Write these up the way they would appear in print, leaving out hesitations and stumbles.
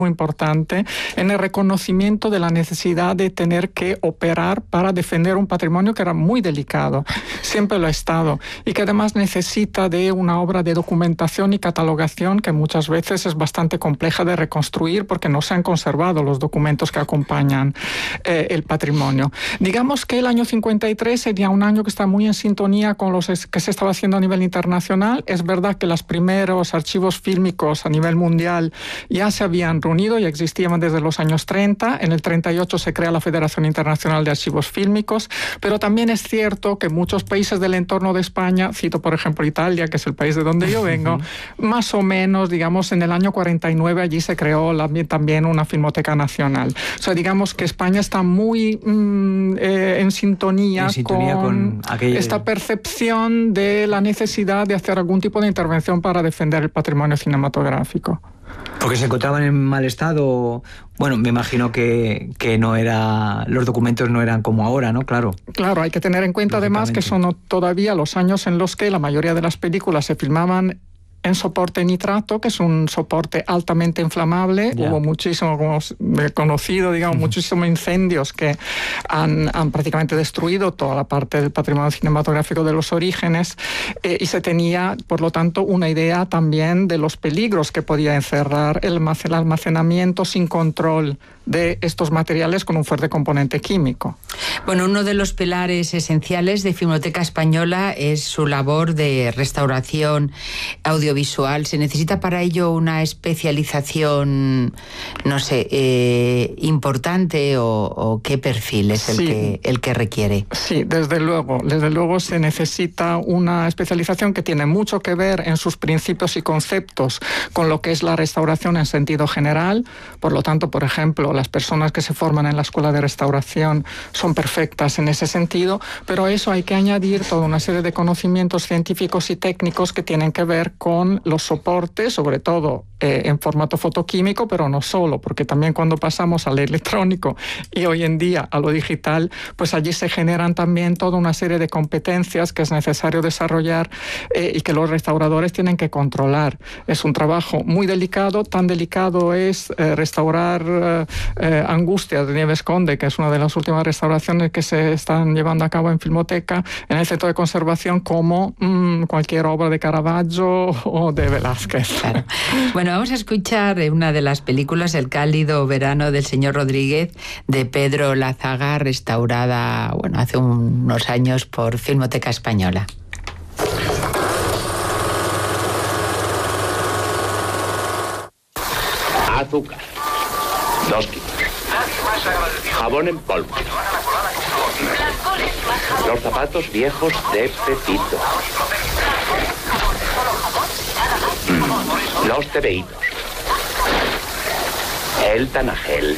muy importante en el reconocimiento de la necesidad de tener que operar para defender un patrimonio que era muy delicado, siempre lo ha estado, y que además necesita de una obra de documentación y catalogación que muchas veces es bastante compleja de reconstruir porque no se han conservado los documentos que acompañan el patrimonio. Digamos que el año 53 sería un año que está muy en sintonía con los que se estaba haciendo a nivel internacional. Es verdad que los primeros archivos fílmicos a nivel mundial ya se habían reunido, ya existían desde los años 30. En el 38 se crea la Federación Internacional de Archivos Fílmicos, pero también es cierto que muchos países del entorno de España, cito por ejemplo Italia, que es el país de donde yo vengo, más o menos, digamos, en el año 49 allí se creó también una Filmoteca Nacional. O sea, digamos que España está muy en sintonía con esta percepción de la necesidad de hacer algún tipo de intervención para defender el patrimonio cinematográfico. Porque se encontraban en mal estado. Bueno, me imagino que no era, los documentos no eran como ahora, ¿no? Claro. Claro, hay que tener en cuenta además que son todavía los años en los que la mayoría de las películas se filmaban en soporte nitrato, que es un soporte altamente inflamable. Hubo muchísimo, como conocido, digamos, muchísimos incendios que han prácticamente destruido toda la parte del patrimonio cinematográfico de los orígenes, y se tenía, por lo tanto, una idea también de los peligros que podía encerrar el almacenamiento sin control de estos materiales con un fuerte componente químico. Bueno, uno de los pilares esenciales de Filmoteca Española es su labor de restauración audiovisual. ¿Se necesita para ello una especialización, no sé, importante o qué perfil es el que requiere? Sí, desde luego se necesita una especialización que tiene mucho que ver en sus principios y conceptos con lo que es la restauración en sentido general. Por lo tanto, por ejemplo, las personas que se forman en la Escuela de Restauración son perfectas en ese sentido, pero a eso hay que añadir toda una serie de conocimientos científicos y técnicos que tienen que ver con los soportes, sobre todo en formato fotoquímico, pero no solo, porque también cuando pasamos al electrónico y hoy en día a lo digital, pues allí se generan también toda una serie de competencias que es necesario desarrollar y que los restauradores tienen que controlar. Es un trabajo muy delicado, tan delicado es restaurar Angustias de Nieves Conde, que es una de las últimas restauraciones que se están llevando a cabo en Filmoteca, en el Centro de Conservación, como cualquier obra de Caravaggio o de Velázquez. Claro. Bueno, vamos a escuchar una de las películas, El cálido verano del señor Rodríguez, de Pedro Lazaga, restaurada, bueno, hace unos años por Filmoteca Española. Azúcar, 2 kilos. Jabón en polvo. Los zapatos viejos de Pepito. Los tebeítos. El Tanagel.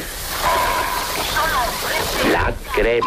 La crema.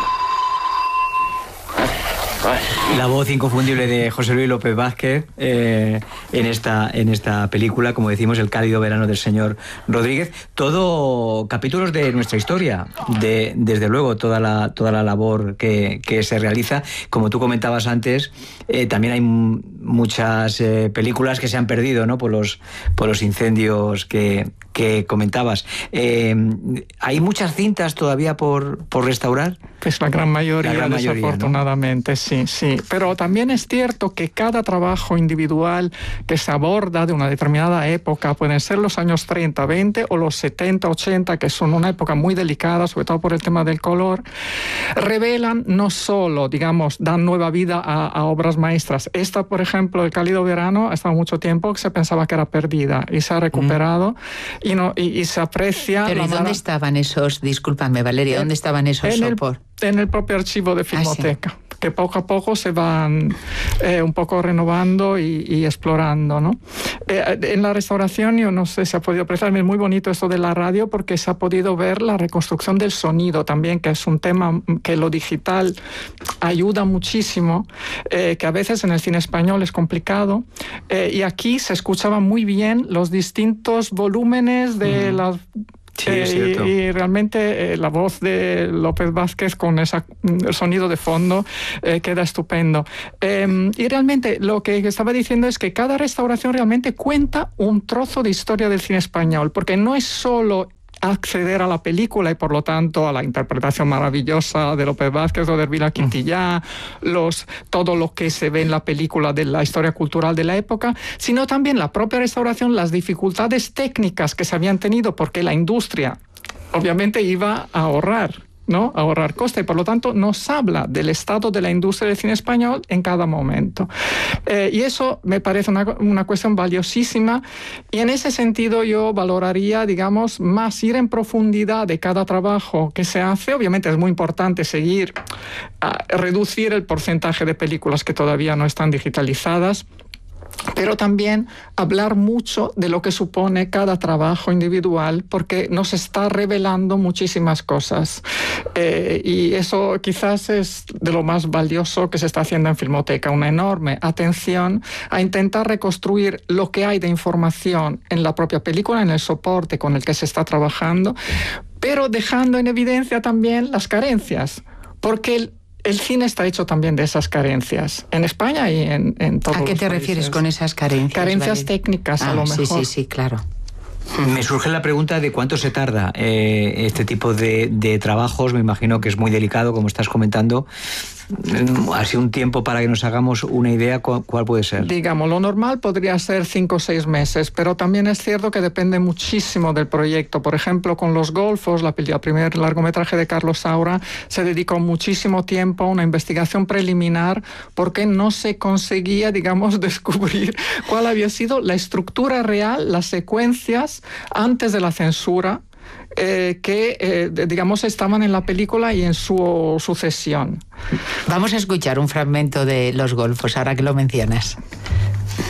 La voz inconfundible de José Luis López Vázquez en esta película, como decimos, El cálido verano del señor Rodríguez. Todo capítulos de nuestra historia, desde luego toda la labor que se realiza. Como tú comentabas antes, también hay muchas películas que se han perdido, ¿no? por los incendios que comentabas. ¿Hay muchas cintas todavía por restaurar? Pues la gran mayoría, desafortunadamente, ¿no? Sí. Pero también es cierto que cada trabajo individual que se aborda de una determinada época, pueden ser los años 30, 20 o los 70, 80, que son una época muy delicada, sobre todo por el tema del color, revelan no solo, digamos, dan nueva vida a obras maestras. Esta, por ejemplo, El cálido verano, ha estado mucho tiempo que se pensaba que era perdida y se ha recuperado y se aprecia... Pero ¿dónde estaban esos, discúlpame Valeria, dónde estaban esos soportes? En el propio archivo de Filmoteca. Sí. Que poco a poco se van un poco renovando y explorando, ¿no? En la restauración, yo no sé si ha podido apreciar, es muy bonito esto de la radio porque se ha podido ver la reconstrucción del sonido también, que es un tema que lo digital ayuda muchísimo, que a veces en el cine español es complicado, y aquí se escuchaban muy bien los distintos volúmenes de las Sí, es cierto. Y realmente la voz de López Vázquez con ese sonido de fondo queda estupendo. Y realmente lo que estaba diciendo es que cada restauración realmente cuenta un trozo de historia del cine español, porque no es solo acceder a la película y por lo tanto a la interpretación maravillosa de López Vázquez o de Hermida Quintillá, todo lo que se ve en la película de la historia cultural de la época, sino también la propia restauración, las dificultades técnicas que se habían tenido porque la industria obviamente iba a ahorrar, ¿no? Ahorrar coste, y por lo tanto nos habla del estado de la industria del cine español en cada momento. Y eso me parece una cuestión valiosísima, y en ese sentido yo valoraría, digamos, más ir en profundidad de cada trabajo que se hace. Obviamente es muy importante seguir a reducir el porcentaje de películas que todavía no están digitalizadas, pero también hablar mucho de lo que supone cada trabajo individual, porque nos está revelando muchísimas cosas. Y eso quizás es de lo más valioso que se está haciendo en Filmoteca, una enorme atención a intentar reconstruir lo que hay de información en la propia película, en el soporte con el que se está trabajando, pero dejando en evidencia también las carencias, porque el cine está hecho también de esas carencias, en España y en todos los países. ¿A qué te refieres con esas carencias? Carencias técnicas, a lo mejor. Sí, claro. Me surge la pregunta de cuánto se tarda este tipo de trabajos. Me imagino que es muy delicado, como estás comentando. Así un tiempo para que nos hagamos una idea, ¿cuál puede ser? Digamos, lo normal podría ser 5 o 6 meses, pero también es cierto que depende muchísimo del proyecto. Por ejemplo, con Los Golfos, la primer largometraje de Carlos Saura, se dedicó muchísimo tiempo a una investigación preliminar porque no se conseguía, digamos, descubrir cuál había sido la estructura real, las secuencias antes de la censura, digamos, estaban en la película y en su sucesión. Vamos a escuchar un fragmento de Los Golfos, ahora que lo mencionas.